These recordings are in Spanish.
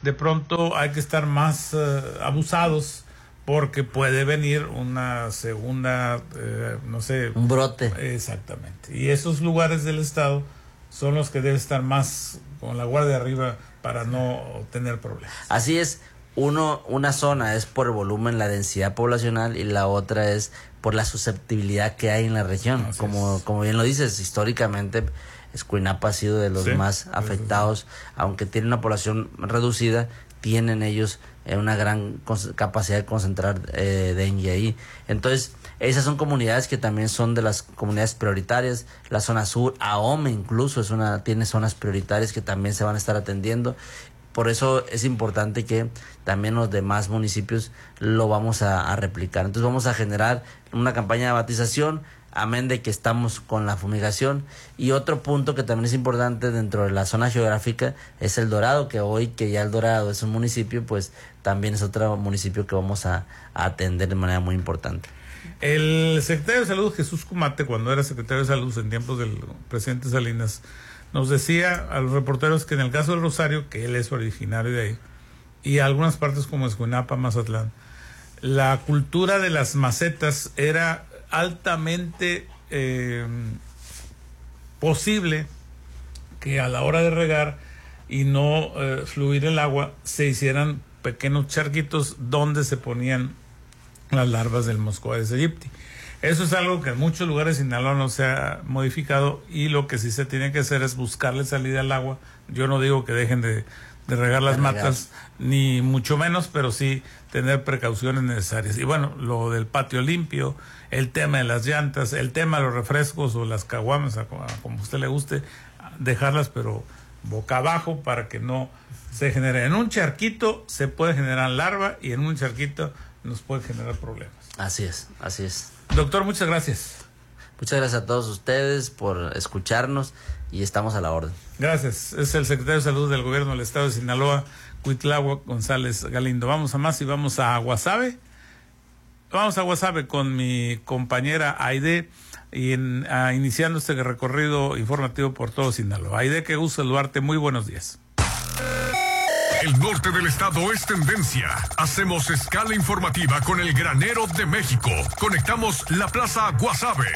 de pronto hay que estar más abusados, porque puede venir una segunda, no sé... Un brote. Exactamente. Y esos lugares del estado son los que deben estar más con la guardia arriba para no tener problemas. Así es. Una zona es por el volumen, la densidad poblacional, y la otra es por la susceptibilidad que hay en la región. Como bien lo dices, históricamente Escuinapa ha sido de los más afectados, aunque tiene una población reducida, tienen ellos una gran capacidad de concentrar dengue ahí. Entonces, esas son comunidades que también son de las comunidades prioritarias. La zona sur, Ahome incluso, tiene zonas prioritarias que también se van a estar atendiendo. Por eso es importante que también los demás municipios lo vamos a replicar. Entonces vamos a generar una campaña de batización, amén de que estamos con la fumigación. Y otro punto que también es importante dentro de la zona geográfica es El Dorado, que hoy que ya El Dorado es un municipio, pues también es otro municipio que vamos a atender de manera muy importante. El secretario de Salud, Jesús Cumate, cuando era secretario de Salud en tiempos del presidente Salinas, nos decía a los reporteros que en el caso del Rosario, que él es originario de ahí, y algunas partes como Escuinapa, Mazatlán, la cultura de las macetas era altamente posible que a la hora de regar y no fluir el agua, se hicieran pequeños charquitos donde se ponían las larvas del Moscoides aegypti. Eso es algo que en muchos lugares de Sinaloa no se ha modificado, y lo que sí se tiene que hacer es buscarle salida al agua. Yo no digo que dejen de regar las matas, ni mucho menos, pero sí tener precauciones necesarias. Y bueno, lo del patio limpio, el tema de las llantas, el tema de los refrescos o las caguamas, como a usted le guste, dejarlas pero boca abajo para que no se genere. En un charquito se puede generar larva, y en un charquito nos puede generar problemas. Así es. Doctor, muchas gracias. Muchas gracias a todos ustedes por escucharnos, y estamos a la orden. Gracias. Es el secretario de Salud del Gobierno del Estado de Sinaloa, Cuitláhuac González Galindo. Vamos a más y vamos a Guasave. Vamos a Guasave con mi compañera Aide, iniciando este recorrido informativo por todo Sinaloa. Aide, qué gusto saludarte. Muy buenos días. El norte del estado es tendencia. Hacemos escala informativa con el granero de México. Conectamos la Plaza Guasave.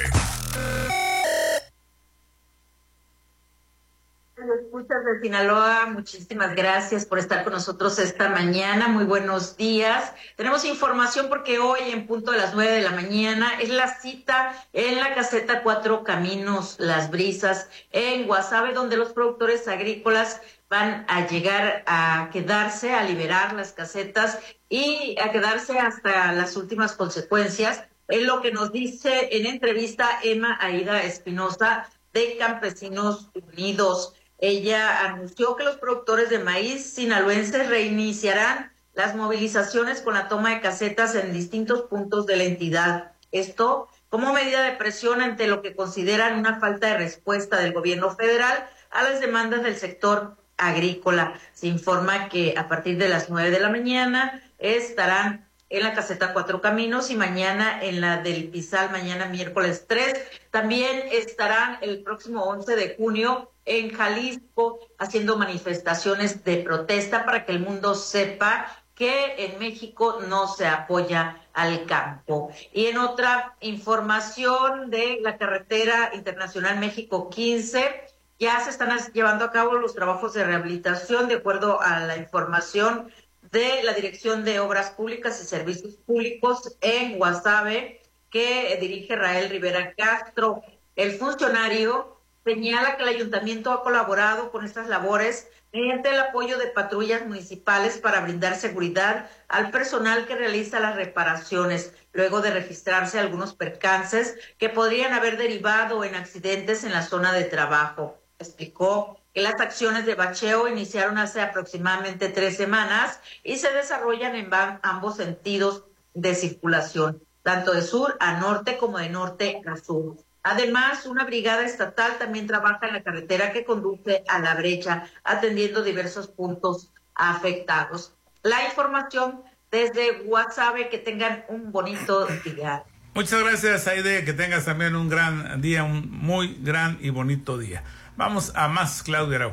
Escuchas de Sinaloa, muchísimas gracias por estar con nosotros esta mañana. Muy buenos días. Tenemos información porque hoy, en punto de las 9 de la mañana, es la cita en la caseta Cuatro Caminos Las Brisas en Guasave, donde los productores agrícolas van a llegar a quedarse, a liberar las casetas y a quedarse hasta las últimas consecuencias. Es lo que nos dice en entrevista Emma Aida Espinosa de Campesinos Unidos. Ella anunció que los productores de maíz sinaloenses reiniciarán las movilizaciones con la toma de casetas en distintos puntos de la entidad. Esto como medida de presión ante lo que consideran una falta de respuesta del gobierno federal a las demandas del sector agrícola. Se informa que a partir de las 9 de la mañana estarán en la caseta Cuatro Caminos y mañana en la del Pizal, mañana miércoles 3. También estarán el próximo 11 de junio en Jalisco haciendo manifestaciones de protesta para que el mundo sepa que en México no se apoya al campo. Y en otra información de la carretera internacional México 15, ya se están llevando a cabo los trabajos de rehabilitación de acuerdo a la información de la Dirección de Obras Públicas y Servicios Públicos en Guasave, que dirige Rael Rivera Castro. El funcionario señala que el ayuntamiento ha colaborado con estas labores mediante el apoyo de patrullas municipales para brindar seguridad al personal que realiza las reparaciones, luego de registrarse algunos percances que podrían haber derivado en accidentes en la zona de trabajo. Explicó que las acciones de bacheo iniciaron hace aproximadamente 3 semanas y se desarrollan en ambos sentidos de circulación, tanto de sur a norte como de norte a sur. Además, una brigada estatal también trabaja en la carretera que conduce a La Brecha, atendiendo diversos puntos afectados. La información desde Guasave, que tengan un bonito día. Muchas gracias, Aide, que tengas también un gran día, un muy gran y bonito día. Vamos a más, Claudia Araujo.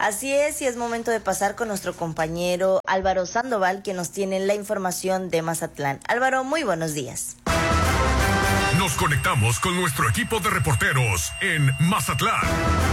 Así es, y es momento de pasar con nuestro compañero Álvaro Sandoval, que nos tiene la información de Mazatlán. Álvaro, muy buenos días. Nos conectamos con nuestro equipo de reporteros en Mazatlán.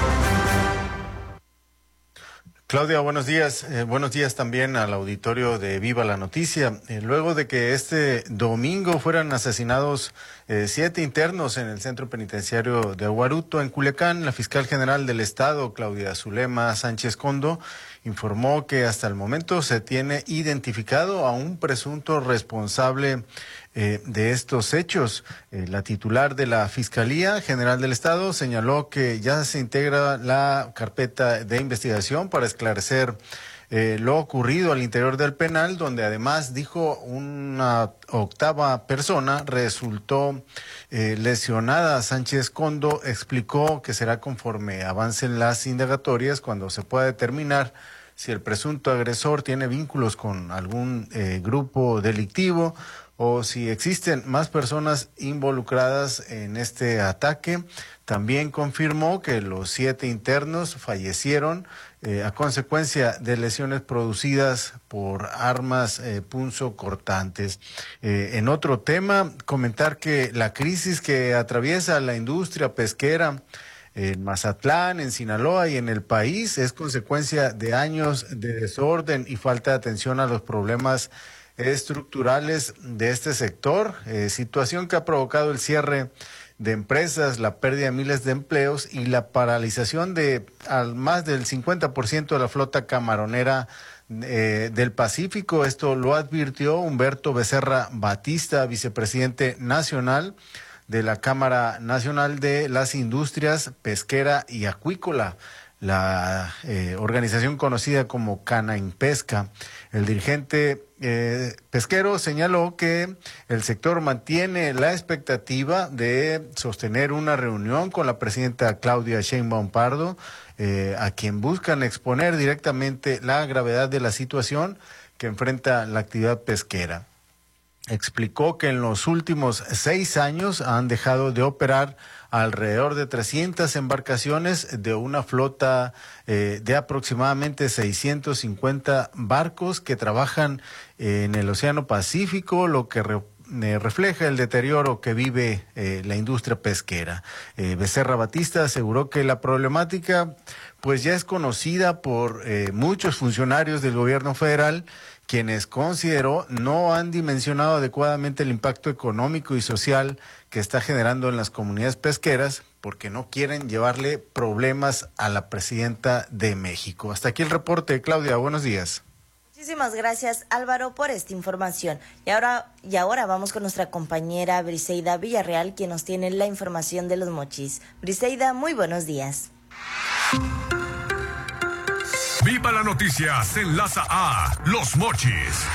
Claudia, buenos días. Buenos días también al auditorio de Viva la Noticia. Luego de que este domingo fueran asesinados 7 internos en el centro penitenciario de Aguaruto, en Culiacán, la fiscal general del estado, Claudia Zulema Sánchez Condo, informó que hasta el momento se tiene identificado a un presunto responsable de estos hechos. La titular de la Fiscalía General del Estado señaló que ya se integra la carpeta de investigación para esclarecer lo ocurrido al interior del penal, donde además dijo una octava persona resultó lesionada. Sánchez Condo explicó que será conforme avancen las indagatorias cuando se pueda determinar si el presunto agresor tiene vínculos con algún grupo delictivo o si existen más personas involucradas en este ataque. También confirmó que los 7 internos fallecieron a consecuencia de lesiones producidas por armas punzocortantes. En otro tema, comentar que la crisis que atraviesa la industria pesquera en Mazatlán, en Sinaloa y en el país es consecuencia de años de desorden y falta de atención a los problemas estructurales de este sector, situación que ha provocado el cierre de empresas, la pérdida de miles de empleos y la paralización de al más del 50% de la flota camaronera del Pacífico. Esto lo advirtió Humberto Becerra Batista, vicepresidente nacional de la Cámara Nacional de las Industrias Pesquera y Acuícola, la organización conocida como Canainpesca. El dirigente pesquero señaló que el sector mantiene la expectativa de sostener una reunión con la presidenta Claudia Sheinbaum Pardo, a quien buscan exponer directamente la gravedad de la situación que enfrenta la actividad pesquera. Explicó que en los últimos 6 años han dejado de operar alrededor de 300 embarcaciones de una flota de aproximadamente 650 barcos que trabajan en el Océano Pacífico, lo que refleja el deterioro que vive la industria pesquera. Becerra Batista aseguró que la problemática pues ya es conocida por muchos funcionarios del gobierno federal, quienes consideró no han dimensionado adecuadamente el impacto económico y social que está generando en las comunidades pesqueras, porque no quieren llevarle problemas a la presidenta de México. Hasta aquí el reporte, Claudia, buenos días. Muchísimas gracias, Álvaro, por esta información. Y ahora vamos con nuestra compañera Briseida Villarreal, quien nos tiene la información de los mochis. Briseida, muy buenos días. Viva la Noticia se enlaza a Los Mochis.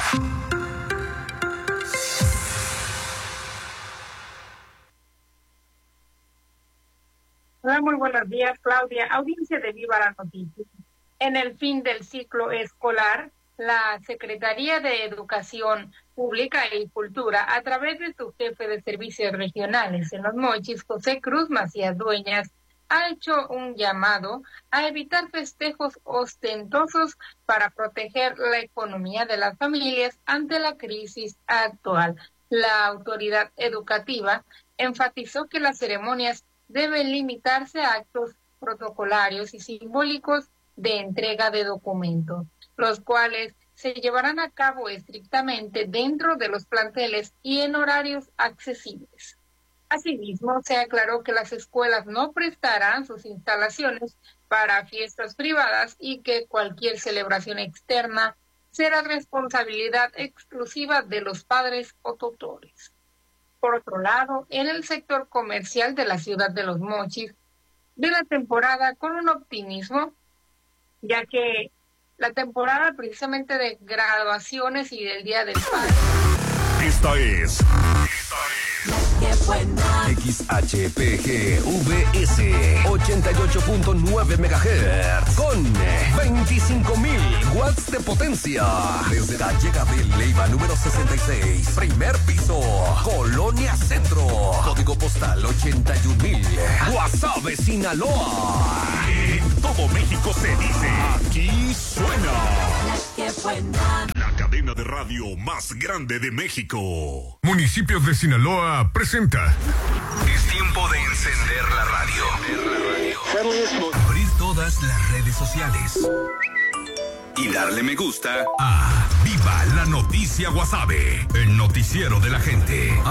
Hola, muy buenos días, Claudia. Audiencia de Viva la Noticia. En el fin del ciclo escolar, la Secretaría de Educación Pública y Cultura, a través de su jefe de servicios regionales en Los Mochis, José Cruz Macías Dueñas, ha hecho un llamado a evitar festejos ostentosos para proteger la economía de las familias ante la crisis actual. La autoridad educativa enfatizó que las ceremonias deben limitarse a actos protocolarios y simbólicos de entrega de documentos, los cuales se llevarán a cabo estrictamente dentro de los planteles y en horarios accesibles. Asimismo, se aclaró que las escuelas no prestarán sus instalaciones para fiestas privadas y que cualquier celebración externa será responsabilidad exclusiva de los padres o tutores. Por otro lado, en el sector comercial de la ciudad de Los Mochis, ve la temporada con un optimismo, ya que la temporada precisamente de graduaciones y del Día del Padre. Esta es XHPGVS 88.9 MHz con 25.000 watts de potencia. Desde la llegada de Leiva número 66, primer piso, Colonia Centro, código postal 81.000, Guasave, Sinaloa. todo México se dice, aquí suena. La cadena de radio más grande de México. Municipios de Sinaloa presenta. Es tiempo de encender la radio. Abrir todas las redes sociales. Y darle me gusta a Viva la Noticia Guasave, el noticiero de la gente.